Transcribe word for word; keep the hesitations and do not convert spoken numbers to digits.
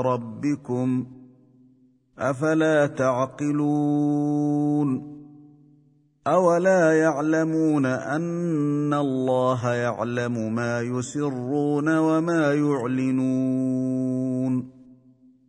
ربكم أفلا تعقلون أولا يعلمون أن الله يعلم ما يسرون وما يعلنون